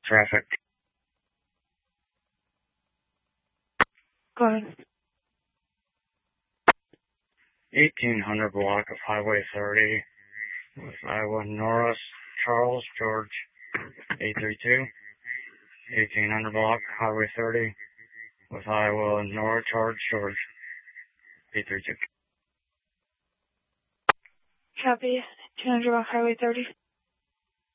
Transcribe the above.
Traffic. Go ahead. 1800 block of Highway 30 with Iowa Norris, Charles, George, 832. 1800 block, Highway 30 with Iowa Norris, Charles, George, 832. Copy. 200 Highway 30.